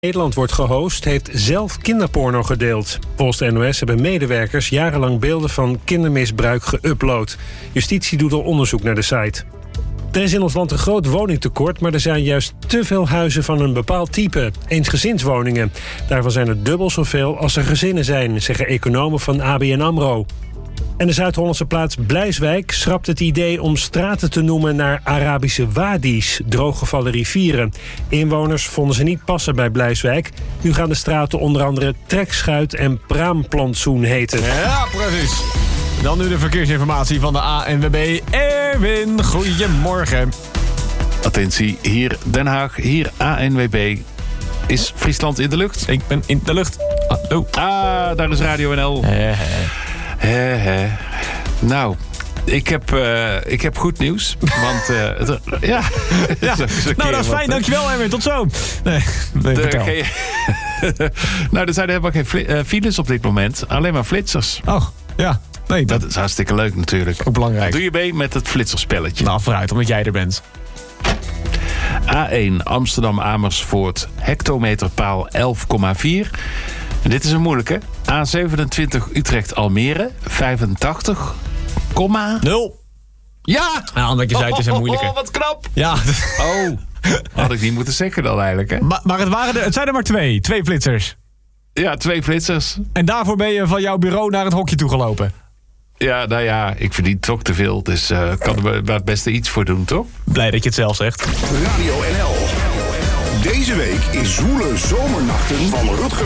Nederland wordt gehost, heeft zelf kinderporno gedeeld. Volgens de NOS hebben medewerkers jarenlang beelden van kindermisbruik geüpload. Justitie doet al onderzoek naar de site. Er is in ons land een groot woningtekort, maar er zijn juist te veel huizen van een bepaald type. Eensgezinswoningen. Daarvan zijn er dubbel zoveel als er gezinnen zijn, zeggen economen van ABN AMRO. En de Zuid-Hollandse plaats Blijswijk schrapt het idee om straten te noemen naar Arabische wadi's, drooggevallen rivieren. Inwoners vonden ze niet passen bij Blijswijk. Nu gaan de straten onder andere Trekschuit en Praamplantsoen heten. Ja, precies. Dan nu de verkeersinformatie van de ANWB. Erwin, goedemorgen. Attentie, hier Den Haag, hier ANWB. Is Friesland in de lucht? Ik ben in de lucht. Hallo. Daar is Radio NL. Nou, ik heb goed nieuws. Want, ja. Nou, dat is fijn. Dankjewel, Erwin. Tot zo. Nee, vertel. Nou, er zijn helemaal geen files op dit moment. Alleen maar flitsers. Oh, ja. Nee, dat is hartstikke leuk natuurlijk. Ook belangrijk. Doe je mee met het flitserspelletje? Nou, vooruit, omdat jij er bent. A1 Amsterdam-Amersfoort, hectometerpaal 11,4. En dit is een moeilijke. A27 Utrecht-Almere, 85, 0. Ja! Nou, omdat je zei, het is een moeilijke. Oh, wat knap! Ja. Oh, had ik niet moeten zeggen dan eigenlijk, hè? Maar het zijn er maar twee. 2 flitsers. Ja, 2 flitsers. En daarvoor ben je van jouw bureau naar het hokje toegelopen. Ja, nou ja, ik verdien toch te veel. Dus kan er het beste iets voor doen, toch? Blij dat je het zelf zegt. Radio NL. Deze week is Zwoele Zomernachten van Rutger